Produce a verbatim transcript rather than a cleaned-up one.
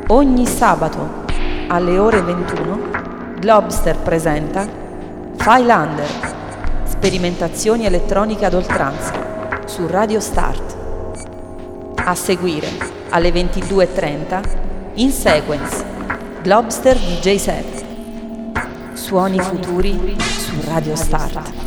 Ogni sabato alle ore ventuno Globster presenta Phylander, sperimentazioni elettroniche ad oltranza su Radio Start. A seguire alle ventidue e trenta In Sequence Globster D J Set. Suoni futuri su Radio Start.